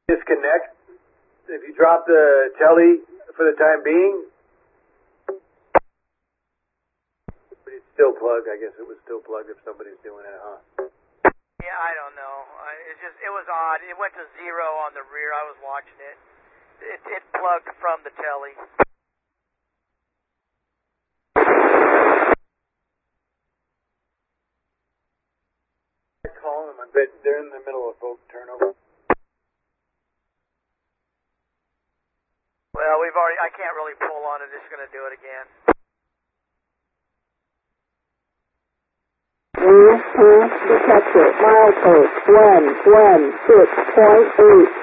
Disconnect. If you drop the telly for the time being, but it's still plugged. I guess it was still plugged if somebody's doing it, huh? Yeah, I don't know. It was odd. It went to 0 on the rear. I was watching it. It plugged from the telly. Call them. I bet they're in the middle of boat turnover. Well, I can't really pull on it. Just going to do it again. Detector, milepost 116.8.